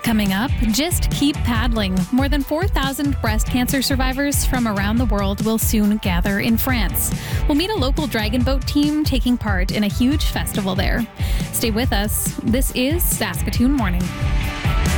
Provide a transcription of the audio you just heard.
Coming up, just keep paddling. More than 4,000 breast cancer survivors from around the world will soon gather in France. We'll meet a local dragon boat team taking part in a huge festival there. Stay with us. This is Saskatoon Morning.